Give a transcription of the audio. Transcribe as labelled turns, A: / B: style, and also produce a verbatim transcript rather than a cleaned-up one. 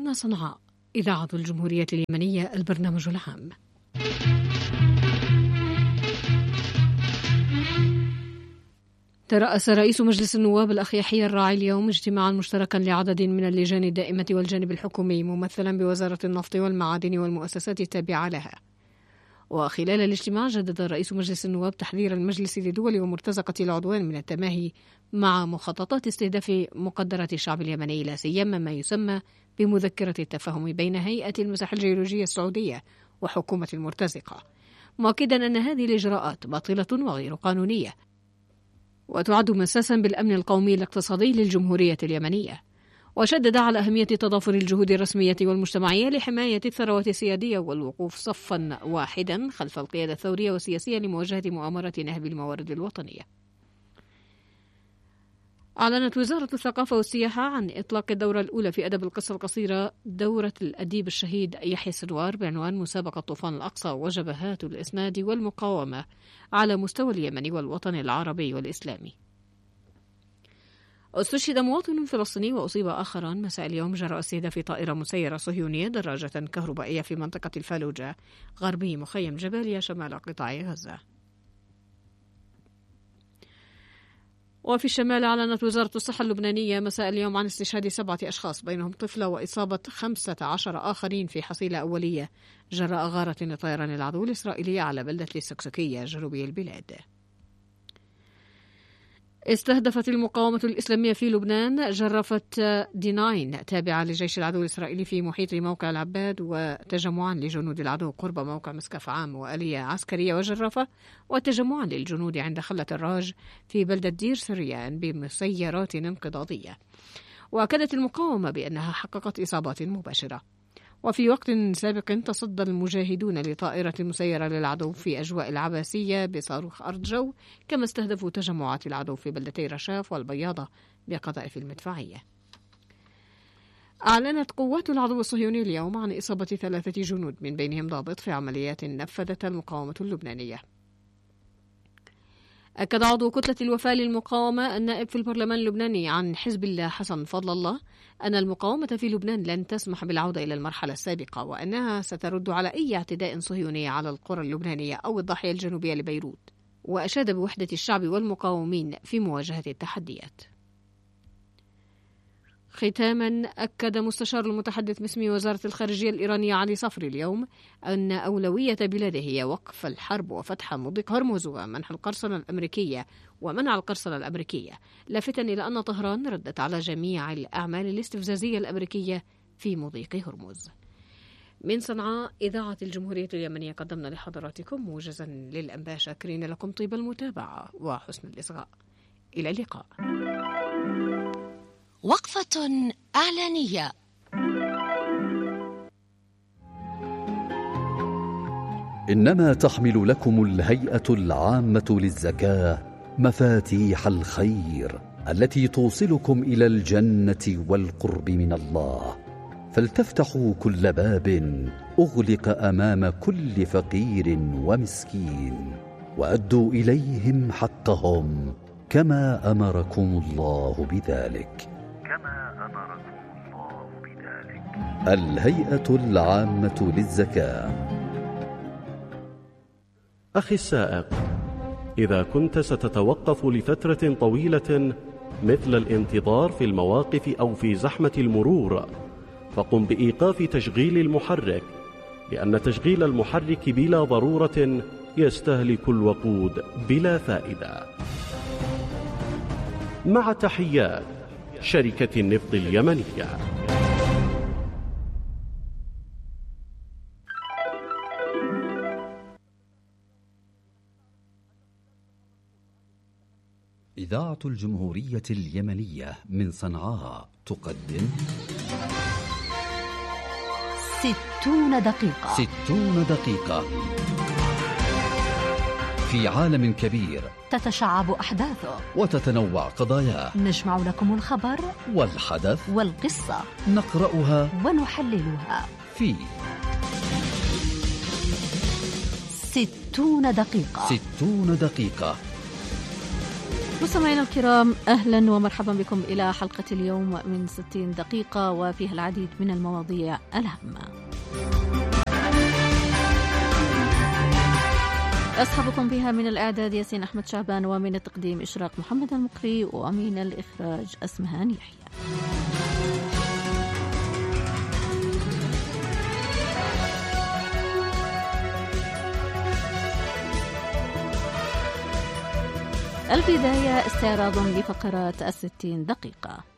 A: هنا صنعاء، إذاعة الجمهورية اليمنية، البرنامج العام. ترأس رئيس مجلس النواب الأخ يحيى الراعي اليوم اجتماعا مشتركا لعدد من اللجان الدائمة والجانب الحكومي ممثلا بوزارة النفط والمعادن والمؤسسات التابعة لها. وخلال الاجتماع جدد رئيس مجلس النواب تحذير المجلس لدول ومرتزقة العدوان من التماهي مع مخططات استهداف مقدرات الشعب اليمني، لا سيما ما يسمى بمذكرة التفاهم بين هيئة المساحة الجيولوجية السعودية وحكومة المرتزقة، مؤكدا أن هذه الإجراءات باطلة وغير قانونية وتعد مساسا بالأمن القومي الاقتصادي للجمهورية اليمنية. وشدد على أهمية تضافر الجهود الرسمية والمجتمعية لحماية الثروات السيادية والوقوف صفا واحدا خلف القيادة الثورية والسياسية لمواجهة مؤامرة نهب الموارد الوطنية. أعلنت وزارة الثقافة والسياحة عن إطلاق الدورة الأولى في أدب القصة القصيرة، دورة الأديب الشهيد يحيى السنوار، بعنوان مسابقة طوفان الأقصى وجبهات الإسناد والمقاومة على مستوى اليمن والوطن العربي والإسلامي. استشهد مواطن فلسطيني وأصيب آخران مساء اليوم جراء استهداف طائرة مسيرة صهيونية دراجة كهربائية في منطقة الفالوجة غربي مخيم جباليا شمال قطاع غزة. وفي الشمال أعلنت وزارة الصحة اللبنانية مساء اليوم عن استشهاد سبعة أشخاص بينهم طفلة وإصابة خمسة عشر آخرين في حصيلة أولية جراء غارة لطيران العدو الإسرائيلي على بلدة السكسكية جنوبي البلاد. استهدفت المقاومة الإسلامية في لبنان جرافة دي ناين تابعة لجيش العدو الإسرائيلي في محيط موقع العباد وتجمعا لجنود العدو قرب موقع مسقف عام وآلية عسكرية وجرافة، وتجمعا للجنود عند خلة الراج في بلدة دير سريان بمسيرات انقضاضية. وأكدت المقاومة بأنها حققت إصابات مباشرة. وفي وقت سابق تصدى المجاهدون لطائرة مسيرة للعدو في أجواء العباسية بصاروخ أرض جو، كما استهدفوا تجمعات العدو في بلدتي رشاف والبياضة بقذائف المدفعية. أعلنت قوات العدو الصهيوني اليوم عن إصابة ثلاثة جنود من بينهم ضابط في عمليات نفذتها المقاومة اللبنانية. أكد عضو كتلة الوفاء للمقاومة النائب في البرلمان اللبناني عن حزب الله حسن فضل الله أن المقاومة في لبنان لن تسمح بالعودة إلى المرحلة السابقة، وأنها سترد على أي اعتداء صهيوني على القرى اللبنانية أو الضاحية الجنوبية لبيروت. وأشاد بوحدة الشعب والمقاومين في مواجهة التحديات. ختاما، أكد مستشار المتحدث باسم وزارة الخارجية الإيرانية علي صفري اليوم أن أولوية بلاده هي وقف الحرب وفتح مضيق هرمز ومنح القرصنة الأمريكية ومنع القرصنة الأمريكية، لافتا إلى أن طهران ردت على جميع الأعمال الاستفزازية الأمريكية في مضيق هرمز. من صنعاء، إذاعة الجمهورية اليمنية، قدمنا لحضراتكم موجزا للأنباء، شاكرين لكم طيب المتابعة وحسن الإصغاء. إلى اللقاء.
B: وقفة إعلانية.
C: إنما تحمل لكم الهيئة العامة للزكاة مفاتيح الخير التي توصلكم إلى الجنة والقرب من الله، فلتفتحوا كل باب أغلق أمام كل فقير ومسكين، وأدوا إليهم حقهم كما أمركم الله بذلك. كما أمركم الله بذلك. الهيئة العامة للزكاة.
D: أخي السائق، إذا كنت ستتوقف لفترة طويلة مثل الانتظار في المواقف أو في زحمة المرور، فقم بإيقاف تشغيل المحرك، لأن تشغيل المحرك بلا ضرورة يستهلك الوقود بلا فائدة. مع تحيات شركة النفط اليمنية.
C: إذاعة الجمهورية اليمنية من صنعاء تقدم
B: ستون دقيقة.
C: ستون دقيقة في عالم كبير
B: تتشعب أحداثه
C: وتتنوع قضاياه.
B: نجمع لكم الخبر
C: والحدث
B: والقصة،
C: نقرأها
B: ونحللها
C: في
B: ستون دقيقة.
C: ستون دقيقة
A: مستمعينا الكرام، أهلا ومرحبا بكم إلى حلقة اليوم من ستين دقيقة وفيها العديد من المواضيع الهامة. أصحابكم فيها من الإعداد ياسين أحمد شعبان، ومن التقديم إشراق محمد المقري، ومن الإخراج أسمهان يحيى. البداية استعراض لفقرات الستين دقيقة.